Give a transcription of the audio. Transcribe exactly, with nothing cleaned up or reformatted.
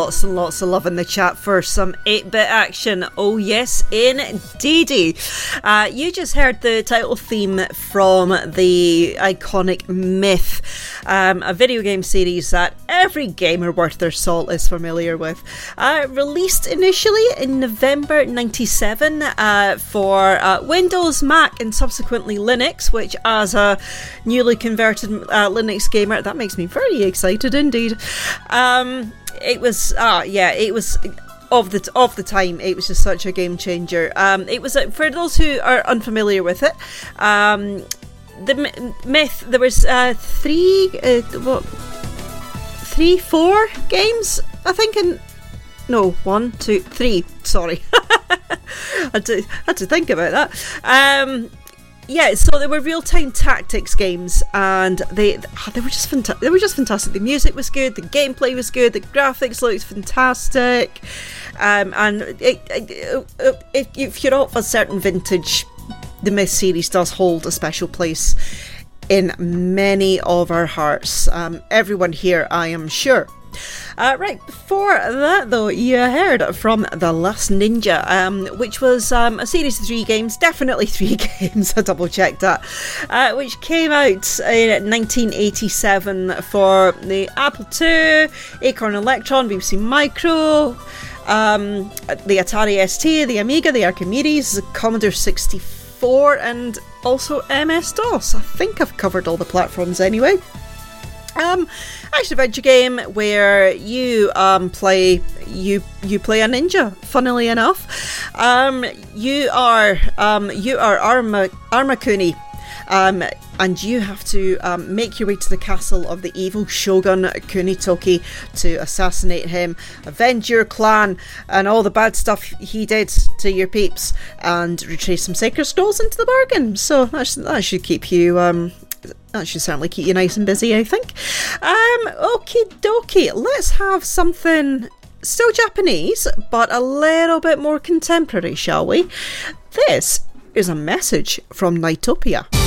lots and lots of love in the chat for some eight-bit action. Oh yes, indeedy. Uh, you just heard the title theme from the iconic Myth, um, a video game series that every gamer worth their salt is familiar with. Uh, released initially in November ninety-seven uh, for uh, Windows, Mac, and subsequently Linux, which as a newly converted uh, Linux gamer, that makes me very excited indeed. Um, it was, ah, yeah, it was of the of the time. It was just such a game changer. Um, it was uh, for those who are unfamiliar with it. Um, the M- Myth. There was uh, three, uh, what, three, four games, I think. In no, one, two, three. Sorry, I had to had to think about that. Um, Yeah, so they were real-time tactics games, and they they were just fanta- they were just fantastic. The music was good, the gameplay was good, the graphics looked fantastic, um, and it, it, it, if, if you're of a certain vintage, the Myth series does hold a special place in many of our hearts. Um, everyone here, I am sure. Uh, right, before that though, you heard from The Last Ninja, um, which was um, a series of three games, definitely three games, I double checked that, uh, which came out in nineteen eighty-seven for the Apple two, Acorn Electron, B B C Micro, um, the Atari S T, the Amiga, the Archimedes, the Commodore sixty-four, and also M S DOS. I think I've covered all the platforms anyway. Um, action adventure game where you um play you you play a ninja. Funnily enough, um, you are um you are Arma Armakuni, um, and you have to um make your way to the castle of the evil Shogun Kunitoki to assassinate him, avenge your clan and all the bad stuff he did to your peeps, and retrieve some sacred scrolls into the bargain. So that should, that should keep you um. That should certainly keep you nice and busy, I think. Um, okie dokie, let's have something still Japanese, but a little bit more contemporary, shall we? This is a message from Nightopia.